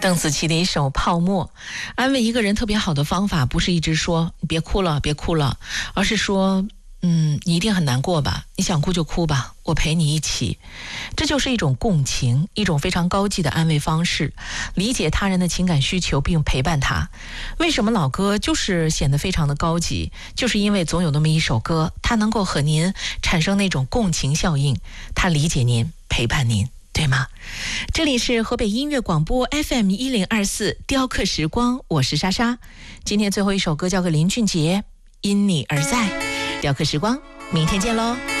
邓紫棋的一首《泡沫》，安慰一个人特别好的方法，不是一直说你别哭了，别哭了，而是说，你一定很难过吧？你想哭就哭吧，我陪你一起。这就是一种共情，一种非常高级的安慰方式，理解他人的情感需求并陪伴他。为什么老歌就是显得非常的高级？就是因为总有那么一首歌，它能够和您产生那种共情效应，它理解您，陪伴您。对吗？这里是河北音乐广播 FM1024雕刻时光，我是莎莎。今天最后一首歌交给林俊杰，因你而在。雕刻时光，明天见喽。